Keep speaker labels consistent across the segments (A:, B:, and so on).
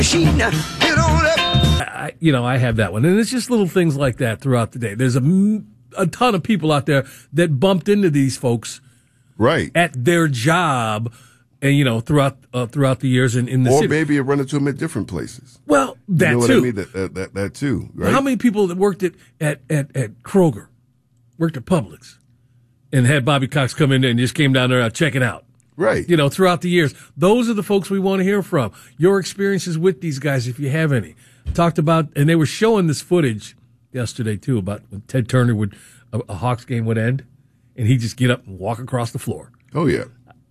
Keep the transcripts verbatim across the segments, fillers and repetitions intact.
A: Machine, get on up.
B: I, you know, I have that one. And it's just little things like that throughout the day. There's a, a ton of people out there that bumped into these folks
C: right
B: at their job, and, you know, throughout uh, throughout the years in, in the
C: or
B: city.
C: Or maybe you run into them at different places.
B: Well, that
C: you know
B: too.
C: What I mean? that, that, that, that too, right?
B: How many people that worked at, at, at, at Kroger, worked at Publix, and had Bobby Cox come in there and just came down there and check it out?
C: Right.
B: You know, throughout the years. Those are the folks we want to hear from. Your experiences with these guys, if you have any. Talked about, and they were showing this footage yesterday, too, about when Ted Turner would, a, a Hawks game would end, and he'd just get up and walk across the floor.
C: Oh, yeah.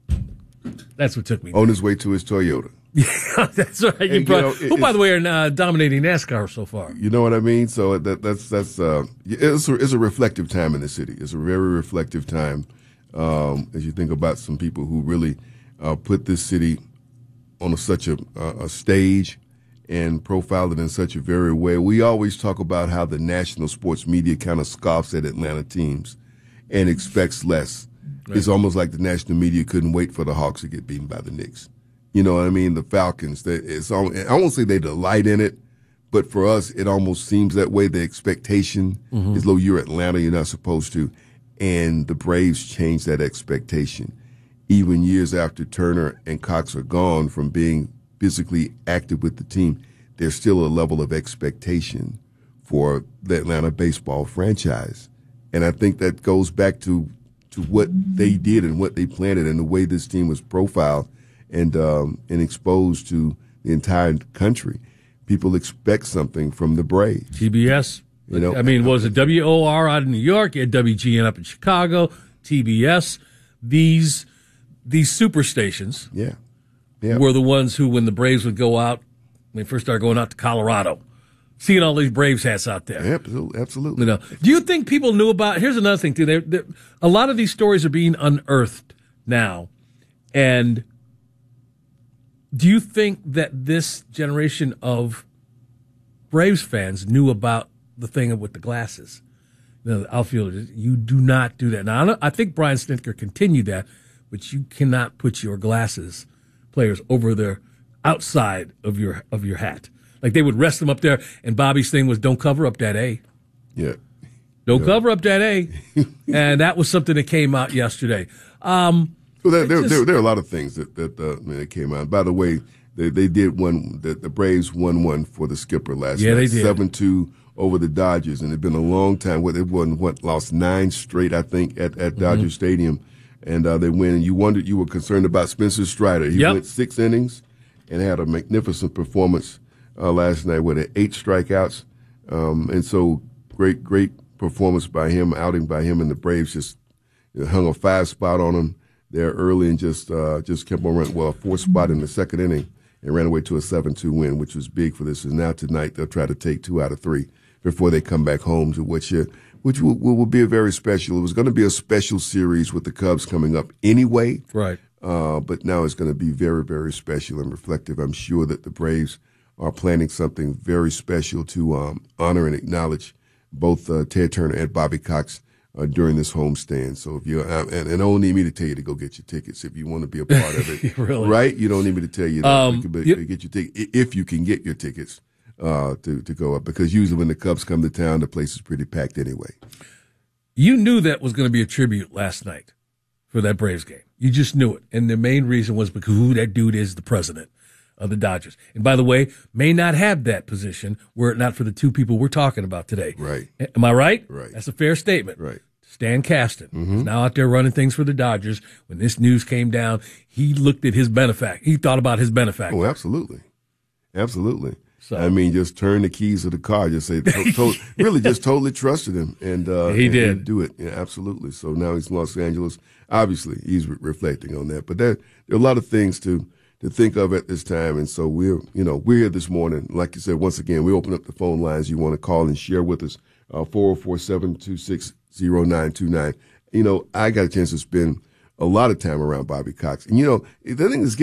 B: That's what took me.
C: On his way to his Toyota.
B: Yeah, that's right. You
C: And,
B: brought,
C: you know,
B: who, by the way, are uh, dominating NASCAR so far.
C: You know what I mean? So that, that's, that's, uh, it's a, it's a reflective time in the city. It's a very reflective time. Um, as you think about some people who really uh, put this city on a, such a, a stage and profiled it in such a very way. We always talk about how the national sports media kind of scoffs at Atlanta teams and expects less. Right. It's almost like the national media couldn't wait for the Hawks to get beaten by the Knicks. You know what I mean? The Falcons. They, it's all, I won't say they delight in it, but for us, it almost seems that way. The expectation mm-hmm. is, though you're Atlanta, you're not supposed to. And the Braves changed that expectation. Even years after Turner and Cox are gone from being physically active with the team, there's still a level of expectation for the Atlanta baseball franchise. And I think that goes back to to what they did and what they planted and the way this team was profiled and um, and exposed to the entire country. People expect something from the Braves.
B: T B S. You know, I mean, was it W O R out in New York? You had W G N up in Chicago, T B S. These these super stations
C: yeah. Yeah.
B: were the ones who, when the Braves would go out, when they first started going out to Colorado, seeing all these Braves hats out there.
C: Yeah, absolutely. absolutely.
B: You know, do you think people knew about, here's another thing, too. They're, they're, a lot of these stories are being unearthed now. And do you think that this generation of Braves fans knew about the thing with the glasses? You know, the outfielders, you do not do that. Now, I, don't, I think Brian Snitker continued that, but you cannot put your glasses, players, over their outside of your of your hat. Like they would rest them up there, and Bobby's thing was, don't cover up that A.
C: Yeah.
B: Don't
C: yeah.
B: cover up that A. And that was something that came out yesterday. Um,
C: well, there, there,
B: just,
C: there, there are a lot of things that that, uh, I mean, that came out. By the way, they, they did one, the, the Braves won one for the skipper last
B: yeah,
C: night.
B: they did.
C: seven two over the Dodgers, and it's been a long time. What, they won, what, lost nine straight, I think, at, at Dodger mm-hmm. Stadium. And uh, they win. And you wondered, you were concerned about Spencer Strider. He
B: yep.
C: went six innings and had a magnificent performance uh, last night with eight strikeouts. Um, and so great, great performance by him, outing by him, and the Braves just you know, hung a five spot on him there early and just uh, just kept on running. Well, a four spot in the second inning and ran away to a seven two win, which was big for this. And now tonight they'll try to take two out of three before they come back home to what you which will, will be a very special. It was going to be a special series with the Cubs coming up anyway.
B: Right.
C: Uh, but now it's going to be very, very special and reflective. I'm sure that the Braves are planning something very special to um, honor and acknowledge both uh, Ted Turner and Bobby Cox uh, during this homestand. So if you uh, and, and I don't need me to tell you to go get your tickets if you want to be a part of it.
B: Really?
C: Right? You don't need me to tell you that.
B: Um,
C: you can
B: you,
C: get your ticket if you can get your tickets. Uh, to, to go up, because usually when the Cubs come to town, the place is pretty packed anyway.
B: You knew that was going to be a tribute last night for that Braves game. You just knew it. And the main reason was because who that dude is, the president of the Dodgers. And by the way, may not have that position were it not for the two people we're talking about today.
C: Right.
B: Am I right?
C: Right.
B: That's a fair statement.
C: Right.
B: Stan Kasten
C: mm-hmm.
B: is now out there running things for the Dodgers. When this news came down, he looked at his benefactor. He thought about his benefactor.
C: Oh, absolutely. Absolutely.
B: So.
C: I mean, just turn the keys of the car. Just say, to, to, really, just totally trusted him, and uh,
B: he
C: and,
B: did
C: and do it. Yeah, absolutely. So now he's in Los Angeles. Obviously, he's re- reflecting on that. But there, there are a lot of things to to think of at this time, and so we're, you know, we're here this morning. Like you said, once again, we open up the phone lines. You want to call and share with us? Uh, four zero four seven two six zero nine two nine. You know, I got a chance to spend a lot of time around Bobby Cox, and you know, the thing is.